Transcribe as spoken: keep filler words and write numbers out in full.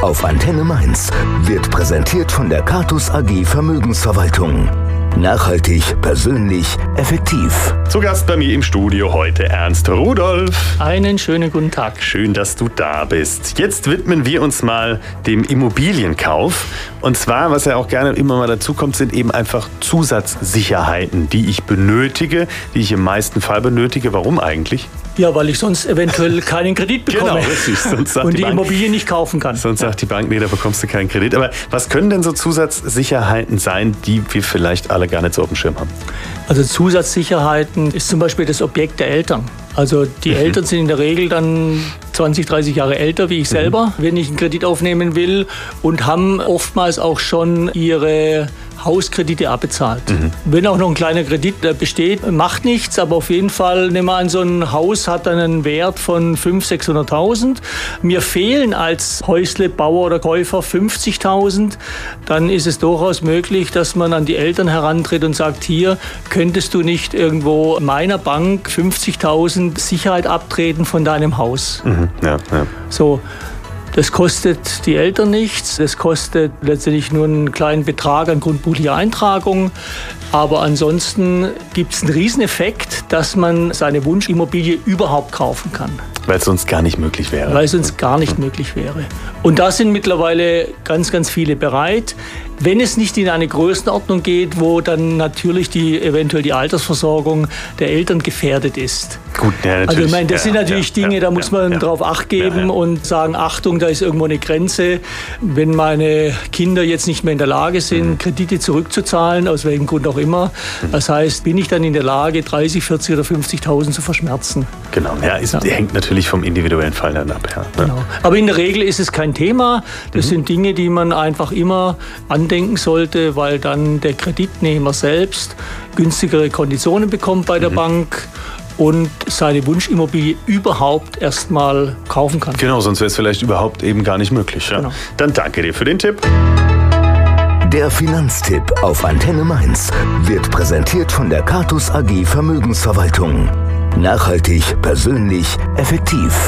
auf Antenne Mainz wird präsentiert von der Catus A G Vermögensverwaltung. Nachhaltig, persönlich, effektiv. Zu Gast bei mir im Studio heute Ernst Rudolph. Einen schönen guten Tag. Schön, dass du da bist. Jetzt widmen wir uns mal dem Immobilienkauf. Und zwar, was ja auch gerne immer mal dazu kommt, sind eben einfach Zusatzsicherheiten, die ich benötige, die ich im meisten Fall benötige. Warum eigentlich? Ja, weil ich sonst eventuell keinen Kredit bekomme. Genau, richtig. Sonst sagt und die, die Bank, Immobilie nicht kaufen kann. Sonst sagt die Bank, nee, da bekommst du keinen Kredit. Aber was können denn so Zusatzsicherheiten sein, die wir vielleicht alle gar nicht so auf dem Schirm haben? Also Zusatzsicherheiten ist zum Beispiel das Objekt der Eltern. Also die mhm. Eltern sind in der Regel dann zwanzig, dreißig Jahre älter wie ich selber, mhm. wenn ich einen Kredit aufnehmen will, und haben oftmals auch schon ihre Hauskredite abbezahlt. Mhm. Wenn auch noch ein kleiner Kredit besteht, macht nichts, aber auf jeden Fall, nehmen wir an, so ein Haus hat einen Wert von fünfhunderttausend, sechshunderttausend. Mir fehlen als Häuslebauer oder Käufer fünfzigtausend. Dann ist es durchaus möglich, dass man an die Eltern herantritt und sagt, hier könntest du nicht irgendwo meiner Bank fünfzigtausend Sicherheit abtreten von deinem Haus. Mhm. Ja, ja. So. Das kostet die Eltern nichts, das kostet letztendlich nur einen kleinen Betrag an grundbuchlicher Eintragung. Aber ansonsten gibt es einen Rieseneffekt, dass man seine Wunschimmobilie überhaupt kaufen kann. Weil es sonst gar nicht möglich wäre. Weil es sonst gar nicht mhm. möglich wäre. Und da sind mittlerweile ganz, ganz viele bereit. Wenn es nicht in eine Größenordnung geht, wo dann natürlich die, eventuell die Altersversorgung der Eltern gefährdet ist. Gut, ja, natürlich. Also ich meine, das ja, sind natürlich ja, Dinge, ja, da muss man ja, drauf Acht geben ja, ja. und sagen, Achtung, da ist irgendwo eine Grenze. Wenn meine Kinder jetzt nicht mehr in der Lage sind, mhm. Kredite zurückzuzahlen, aus welchem Grund auch immer, mhm. das heißt, bin ich dann in der Lage, dreißig, vierzig oder fünfzigtausend zu verschmerzen. Genau, ja, es ja. hängt natürlich vom individuellen Fall dann ab. Ja. Genau. Aber in der Regel ist es kein Thema. Das mhm. sind Dinge, die man einfach immer andenken sollte, weil dann der Kreditnehmer selbst günstigere Konditionen bekommt bei der mhm. Bank und seine Wunschimmobilie überhaupt erstmal kaufen kann. Genau, sonst wäre es vielleicht überhaupt eben gar nicht möglich. Ja? Genau. Dann danke dir für den Tipp. Der Finanztipp auf Antenne Mainz wird präsentiert von der Catus A G Vermögensverwaltung. Nachhaltig, persönlich, effektiv.